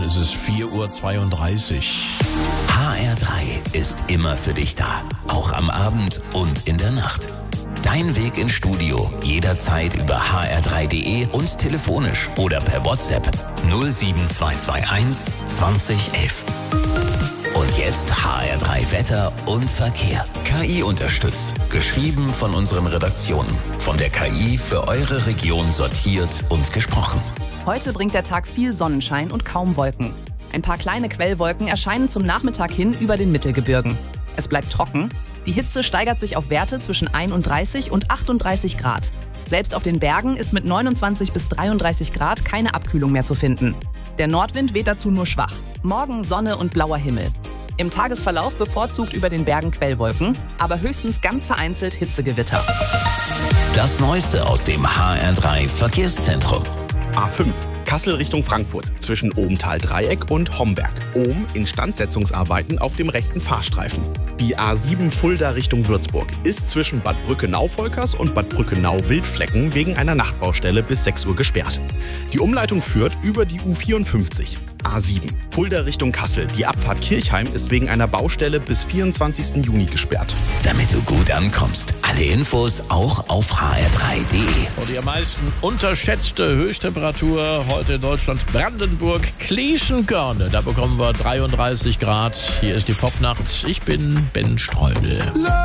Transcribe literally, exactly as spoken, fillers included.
ist es vier Uhr zweiunddreißig. H R drei ist immer für dich da, auch am Abend und in der Nacht. Dein Weg ins Studio jederzeit über h r drei punkt d e und telefonisch oder per WhatsApp null sieben zwei zwei eins zwanzig elf. Und jetzt H R drei Wetter und Verkehr. K I unterstützt. Geschrieben von unseren Redaktionen. Von der K I für eure Region sortiert und gesprochen. Heute bringt der Tag viel Sonnenschein und kaum Wolken. Ein paar kleine Quellwolken erscheinen zum Nachmittag hin über den Mittelgebirgen. Es bleibt trocken. Die Hitze steigert sich auf Werte zwischen einunddreißig und achtunddreißig Grad. Selbst auf den Bergen ist mit neunundzwanzig bis dreiunddreißig Grad keine Abkühlung mehr zu finden. Der Nordwind weht dazu nur schwach. Morgen Sonne und blauer Himmel. Im Tagesverlauf bevorzugt über den Bergen Quellwolken, aber höchstens ganz vereinzelt Hitzegewitter. Das Neueste aus dem H R drei Verkehrszentrum. A fünf, Kassel Richtung Frankfurt, zwischen Ohmtal-Dreieck und Homberg. Ohm, Instandsetzungsarbeiten auf dem rechten Fahrstreifen. Die A sieben Fulda Richtung Würzburg ist zwischen Bad Brückenau-Volkers und Bad Brückenau-Wildflecken wegen einer Nachtbaustelle bis sechs Uhr gesperrt. Die Umleitung führt über die U vierundfünfzig. A sieben, Fulda Richtung Kassel. Die Abfahrt Kirchheim ist wegen einer Baustelle bis vierundzwanzigsten Juni gesperrt. Damit du gut ankommst. Alle Infos auch auf h r drei punkt d e. Und die am meisten unterschätzte Höchsttemperatur heute in Deutschland, Brandenburg, Klieschenkörne. Da bekommen wir dreiunddreißig Grad. Hier ist die Popnacht. Ich bin Ben Streudel.